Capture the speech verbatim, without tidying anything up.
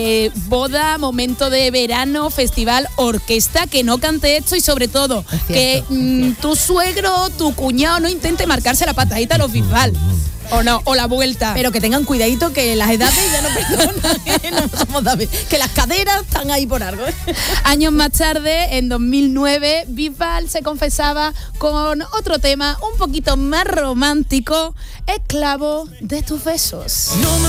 Eh, boda, momento de verano, festival, orquesta, que no cante esto y sobre todo Es cierto, que es mm, cierto. tu suegro, tu cuñado no intente marcarse la patadita a los Bisbal. O no, o la vuelta. Pero que tengan cuidadito que las edades ya no perdonan, ¿eh? No somos David. Que las caderas están ahí por algo. Años más tarde, en dos mil nueve, Bisbal se confesaba con otro tema un poquito más romántico, esclavo de tus besos. No me